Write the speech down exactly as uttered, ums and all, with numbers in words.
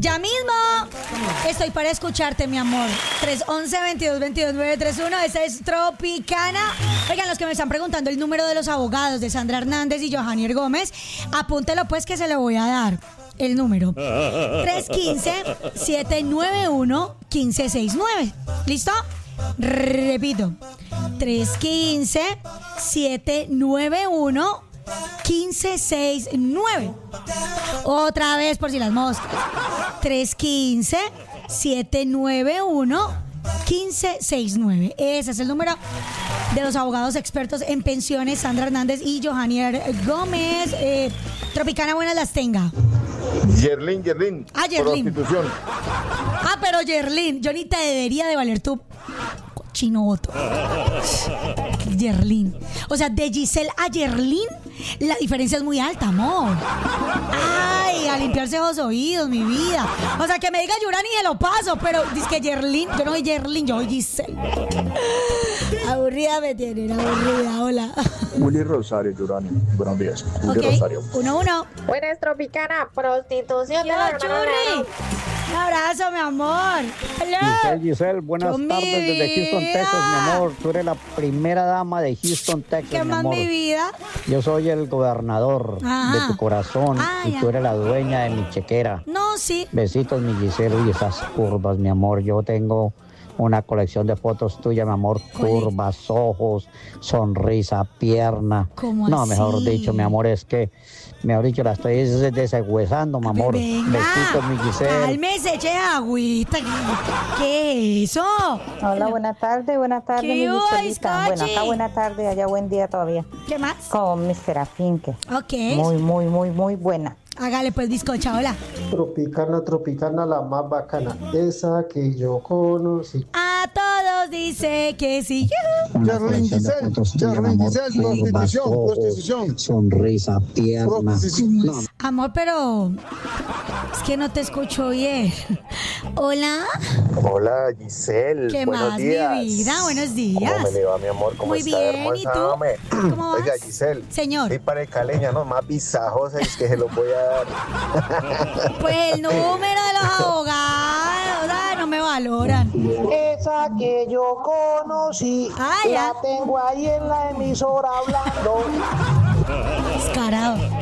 Ya mismo estoy para escucharte, mi amor. tres once, veintidós veintidós, nueve tres uno. Esta es Tropicana. Oigan, los que me están preguntando el número de los abogados de Sandra Hernández y Johanier Gómez, apúntelo pues que se lo voy a dar. El número tres uno cinco, siete nueve uno, uno cinco seis nueve. ¿Listo? Repito, tres uno cinco, siete nueve uno, uno cinco seis nueve. Otra vez por si las moscas. tres uno cinco, siete nueve uno, uno cinco seis nueve. Ese es el número de los abogados expertos en pensiones, Sandra Hernández y Johanier Gómez. eh, Tropicana, buenas las tenga. Yerlin, Yerlin. Ah, Yerlin. Prostitución. Ah, pero Yerlin, yo ni te debería de valer tu cochino voto. Yerlin. O sea, de Giselle a Yerlin, la diferencia es muy alta, amor. Ay, a limpiarse los oídos, mi vida. O sea, que me diga Yurani y se lo paso, pero dice que Yerlin, yo no soy Yerlin, yo soy Giselle. Aburrida me tienen, aburrida, hola. Willy Rosario, Yurani. Buenos días. Willy Ok, Rosario. uno, uno. Buenas, Tropicana, prostitución Yo, de la hermana Churri. Leo. Un abrazo, mi amor. Hello. Giselle, Giselle, buenas Yo, tardes mi desde Houston, vida. Texas, mi amor. Tú eres la primera dama de Houston, Texas, ¿Qué mi más, amor. mi vida? Yo soy el gobernador Ajá. de tu corazón Ah, y ya. tú eres la dueña de mi chequera. No, sí. Besitos, mi Giselle, y esas curvas, mi amor. Yo tengo una colección de fotos tuyas, mi amor. Curvas, ojos, sonrisa, pierna. ¿Cómo no, así? mejor dicho, mi amor, es que, mejor dicho, la estoy des- desagüezando, mi amor. Venga, Besitos, mi Giselle. cálmese, eche agüita. ¿Qué es eso? Hola, buenas tardes, buenas tardes, ¿Qué mi hubo, Giselita. Bueno, Scotchy? acá buena tarde, allá buen día todavía. ¿Qué más? Con mister Finke. Ok. Muy, muy, muy, muy buena. Hágale pues, bizcocha, hola. Tropicana, tropicana, la más bacana, esa que yo conocí. A todos dice que sí. Yo. Una Yerlin colección de Giselle, fotos tuyas, mi Yerlin amor. Giselle, Curvas, prostitución, ojos, prostitución. Sonrisa, pierna. Prostitución. No, Amor, pero es que no te escucho bien. Hola. Hola, Giselle. ¿Qué Buenos más, días. mi vida? Buenos días. ¿Cómo me le va, mi amor? ¿Cómo Muy está, bien, hermosa? ¿y tú? Hombre. ¿Cómo vas? Oiga, Giselle. Señor. Soy para caleña, ¿no? Más visajosa es que se los voy a dar. Pues el número de los abogados. Ay, no me valoran. Esa que yo conocí, Ah, ya. la tengo ahí en la emisora hablando. Descarado.